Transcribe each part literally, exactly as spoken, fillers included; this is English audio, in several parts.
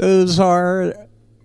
Those are,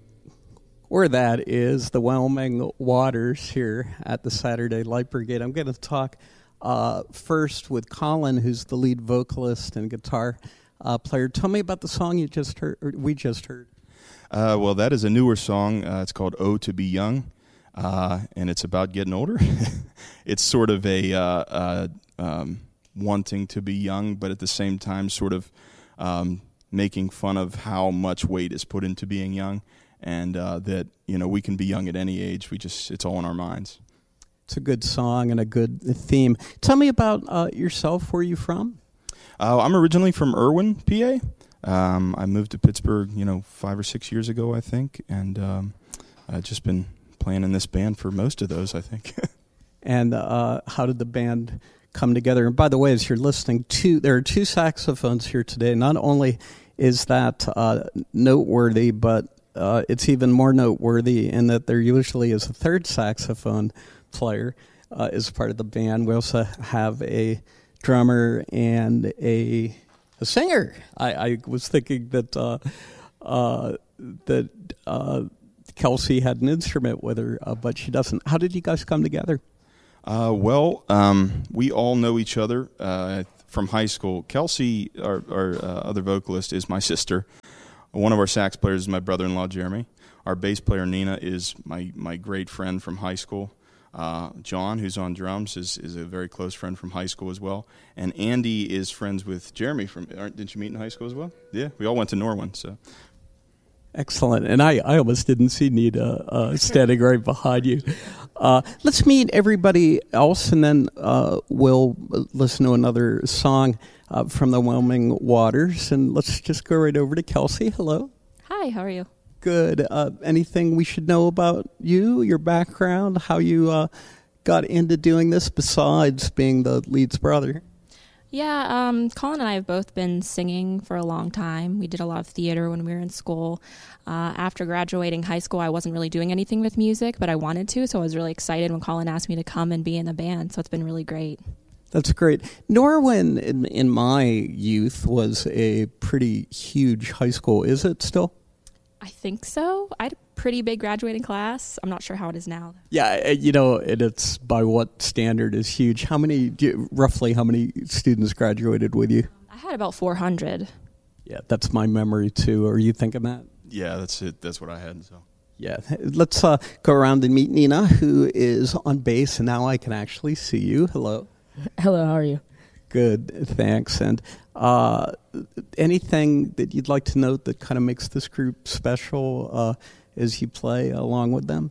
or that is, the Wyoming Waters here at the Saturday Light Brigade. I'm going to talk uh, first with Colin, who's the lead vocalist and guitar uh, player. Tell me about the song you just heard, or we just heard. Uh, well, that is a newer song. Uh, it's called "Oh to Be Young," uh, and it's about getting older. It's sort of a uh, uh, um, wanting to be young, but at the same time, sort of um, making fun of how much weight is put into being young, and uh, that you know we can be young at any age. We just it's all in our minds. It's a good song and a good theme. Tell me about uh, yourself. Where are you from? Uh, I'm originally from Irwin, P A. Um, I moved to Pittsburgh, you know, five or six years ago, I think, and um, I've just been playing in this band for most of those, I think. And uh, how did the band come together? And by the way, as you're listening to, there are two saxophones here today. Not only is that uh, noteworthy, but uh, it's even more noteworthy in that there usually is a third saxophone player uh, as part of the band. We also have a drummer and a a singer. I, I was thinking that uh, uh, that uh, Kelsey had an instrument with her, uh, but she doesn't. How did you guys come together? Uh, well, um, we all know each other uh, from high school. Kelsey, our, our uh, other vocalist, is my sister. One of our sax players is my brother-in-law, Jeremy. Our bass player, Nina, is my, my great friend from high school. Uh, John, who's on drums, is, is a very close friend from high school as well. And Andy is friends with Jeremy from. Aren't, didn't you meet in high school as well? Yeah, we all went to Norwin. So excellent. And I, I almost didn't see Nina uh, standing right behind you. Uh, let's meet everybody else, and then uh, we'll listen to another song uh, from the Wyoming Waters. And let's just go right over to Kelsey. Hello. Hi. How are you? Good. Uh, anything we should know about you, your background, how you uh, got into doing this besides being the lead's brother? Yeah, um, Colin and I have both been singing for a long time. We did a lot of theater when we were in school. Uh, after graduating high school, I wasn't really doing anything with music, but I wanted to, so I was really excited when Colin asked me to come and be in the band, so it's been really great. That's great. Norwin, in, in my youth, was a pretty huge high school. Is it still? I think so. I had a pretty big graduating class. I'm not sure how it is now. Yeah, you know, and it's by what standard is huge. How many, do you, roughly how many students graduated with you? I had about four hundred. Yeah, that's my memory too. Are you thinking that? yeah, that's it. That's what I had. So yeah, let's uh, go around and meet Nina, who is on bass, and now I can actually see you. Hello. Hello, how are you? Good, thanks. And uh, anything that you'd like to note that kind of makes this group special uh, as you play along with them?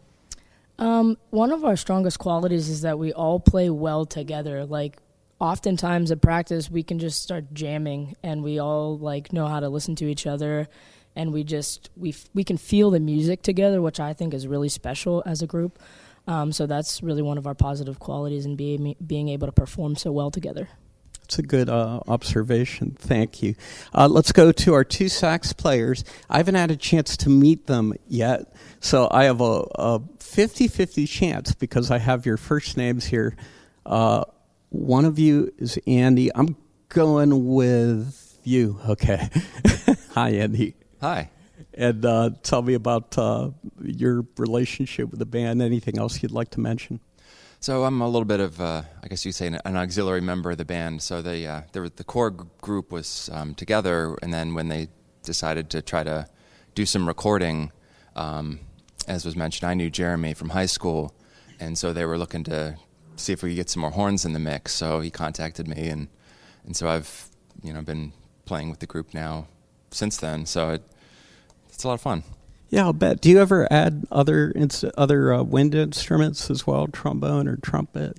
Um, one of our strongest qualities is that we all play well together. Like, oftentimes at practice, we can just start jamming, and we all like know how to listen to each other, and we just we we can feel the music together, which I think is really special as a group. Um, so that's really one of our positive qualities in being being able to perform so well together. It's a good uh, observation. Thank you. Uh, let's go to our two sax players. I haven't had a chance to meet them yet, so I have a, a fifty-fifty chance because I have your first names here. Uh, one of you is Andy. I'm going with you. Okay. Hi, Andy. Hi. And uh, tell me about uh, your relationship with the band. Anything else you'd like to mention? So I'm a little bit of, uh, I guess you'd say, an, an auxiliary member of the band. So they, uh, there, the core g- group was um, together, and then when they decided to try to do some recording, um, as was mentioned, I knew Jeremy from high school, and so they were looking to see if we could get some more horns in the mix. So he contacted me, and, and so I've, you know, been playing with the group now since then. So it, it's a lot of fun. Yeah, I'll bet. Do you ever add other ins- other uh, wind instruments as well, trombone or trumpet?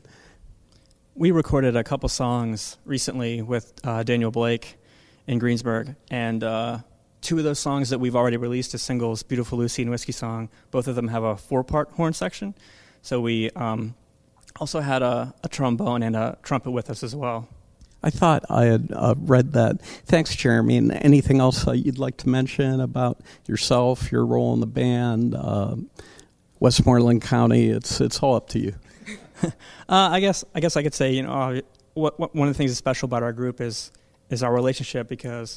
We recorded a couple songs recently with uh, Daniel Blake in Greensburg, and uh, two of those songs that we've already released as singles, Beautiful Lucy and Whiskey Song, both of them have a four-part horn section. So we um, also had a, a trombone and a trumpet with us as well. I thought I had uh, read that. Thanks, Jeremy. And anything else uh, you'd like to mention about yourself, your role in the band, uh, Westmoreland County? It's it's all up to you. uh, I guess I guess I could say, you know, uh, what, what, one of the things that's special about our group is is our relationship, because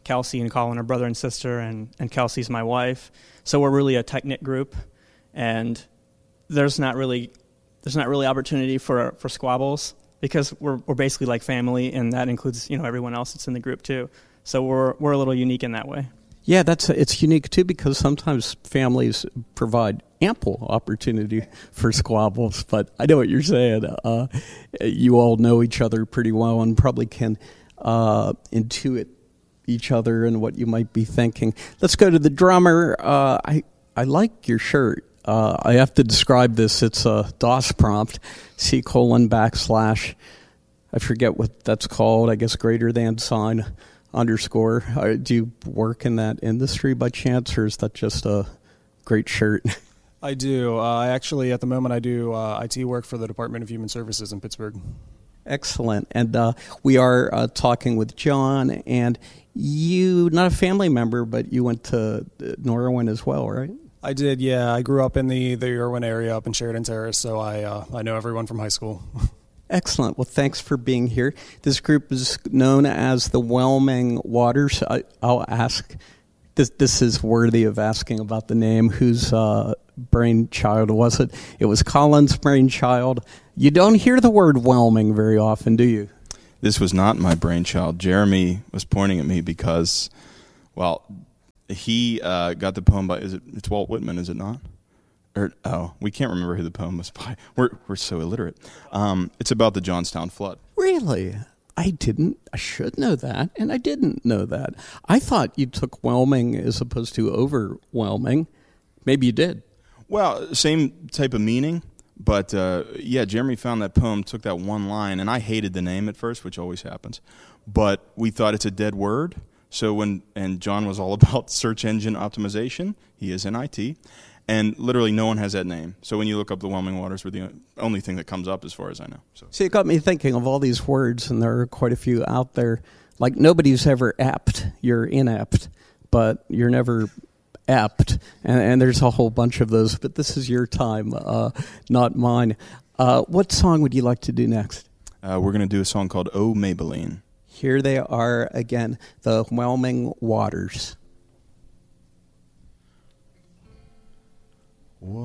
Kelsey and Colin are brother and sister, and, and Kelsey's my wife. So we're really a tight-knit group, and there's not really there's not really opportunity for for squabbles because we're we're basically like family, and that includes, you know, everyone else that's in the group too. So we're we're a little unique in that way. Yeah, that's it's unique too because sometimes families provide ample opportunity for squabbles. But I know what you're saying. Uh, you all know each other pretty well and probably can uh, intuit each other and what you might be thinking. Let's go to the drummer. Uh, I I like your shirt. Uh, I have to describe this. It's a DOS prompt, C colon backslash. I forget what that's called. I guess greater than sign. Underscore. Uh, do you work in that industry by chance, or is that just a great shirt? I do. Uh, I actually, at the moment, I do uh, I T work for the Department of Human Services in Pittsburgh. Excellent. And uh, we are uh, talking with John, and you, not a family member, but you went to Norwin as well, right? I did, yeah. I grew up in the, the Irwin area up in Sheridan Terrace, so I uh, I know everyone from high school. Excellent. Well, thanks for being here. This group is known as the Whelming Waters. I, I'll ask, this this is worthy of asking about the name. Whose uh, brainchild was it? It was Colin's brainchild. You don't hear the word whelming very often, do you? This was not my brainchild. Jeremy was pointing at me because, well, he uh, got the poem by, is it, it's Walt Whitman, is it not? Or, oh, we can't remember who the poem was by. We're we're so illiterate. Um, it's about the Johnstown flood. Really? I didn't. I should know that, and I didn't know that. I thought you took whelming as opposed to overwhelming. Maybe you did. Well, same type of meaning, but uh, yeah, Jeremy found that poem, took that one line, and I hated the name at first, which always happens. But we thought it's a dead word. So when and John was all about search engine optimization. He is in I T. And literally no one has that name. So when you look up the Whelming Waters, we're the only thing that comes up as far as I know. So, so it got me thinking of all these words, and there are quite a few out there. Like nobody's ever apt. You're inept, but you're never apt. And, and there's a whole bunch of those. But this is your time, uh, not mine. Uh, what song would you like to do next? Uh, we're going to do a song called Oh Maybelline. Here they are again, the Whelming Waters.